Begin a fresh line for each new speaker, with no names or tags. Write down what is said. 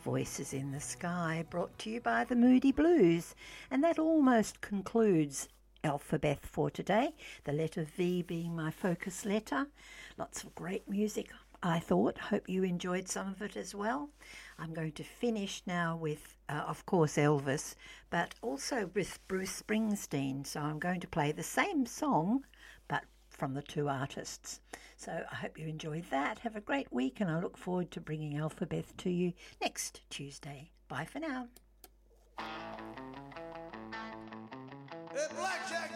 Voices in the Sky, brought to you by the Moody Blues. And that almost concludes Alphabeth for today, the letter V being my focus letter. Lots of great music, I thought. Hope you enjoyed some of it as well. I'm going to finish now with, of course, Elvis, but also with Bruce Springsteen. So I'm going to play the same song, but from the two artists. So I hope you enjoyed that. Have a great week, and I look forward to bringing Alphabeth to you next Tuesday. Bye for now.
Hey, Blackjack.